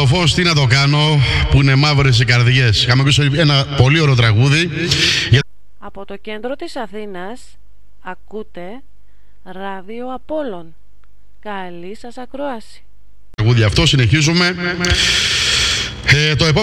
φως, τι να το κάνω, που είναι μαύρες οι καρδιές. Είχαμε ακούσει ένα πολύ ωραίο τραγούδι. Από το κέντρο της Αθήνας ακούτε Ράδιο Απόλλων. Καλή σας ακρόαση. Τραγούδι αυτό, συνεχίζουμε. Το επόμενο